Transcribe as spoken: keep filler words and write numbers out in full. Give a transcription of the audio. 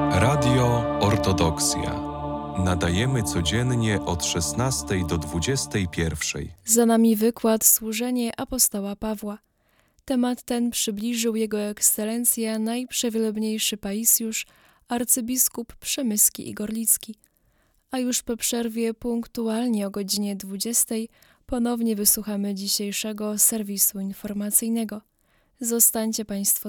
Radio Ortodoksja. Nadajemy codziennie od szesnastej do dwudziestej pierwszej. Za nami wykład Służenie apostoła Pawła. Temat ten przybliżył Jego Ekscelencja najprzewielebniejszy Paisjusz, arcybiskup przemyski i gorlicki. A już po przerwie punktualnie o godzinie dwudziestej ponownie wysłuchamy dzisiejszego serwisu informacyjnego. Zostańcie Państwo